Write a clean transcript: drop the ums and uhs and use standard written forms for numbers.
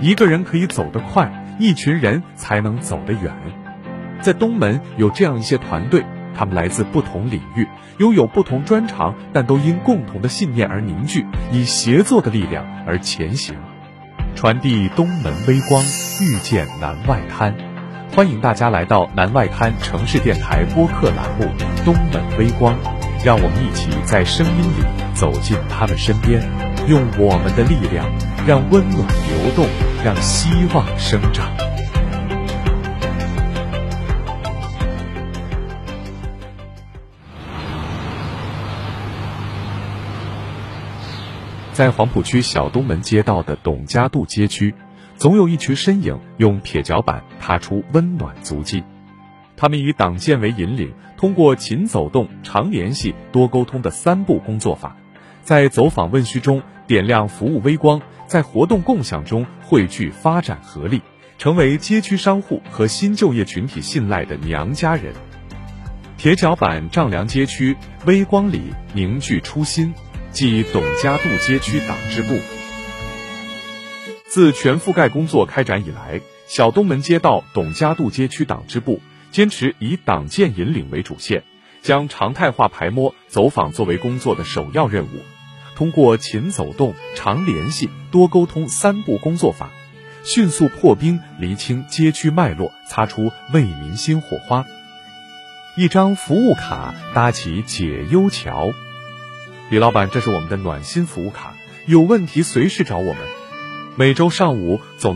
一个人可以走得快，一群人才能走得远。在东门有这样一些团队，他们来自不同领域，拥有不同专长，但都因共同的信念而凝聚，以协作的力量而前行，传递东门微光，遇见南外滩。欢迎大家来到南外滩城市电台播客栏目《东门微光》，让我们一起在声音里走进他们身边，用我们的力量，让温暖流动，让希望生长。在黄浦区小东门街道的董家渡街区，总有一群身影用铁脚板踏出温暖足迹。他们以党建为引领，通过勤走动、常联系、多沟通的3步工作法，在走访问需中点亮服务微光，在活动共享中汇聚发展合力，成为街区商户和新就业群体信赖的娘家人。铁脚板丈量街区，微光里凝聚初心，即董家渡街区党支部。自全覆盖工作开展以来，小东门街道董家渡街区党支部坚持以党建引领为主线，将常态化排摸、走访作为工作的首要任务。通过勤走动、常联系、多沟通3步工作法，迅速破冰，厘清街区脉络，擦出为民新火花。一张服务卡搭起解忧桥。李老板，这是我们的暖心服务卡，有问题随时找我们。每周上午总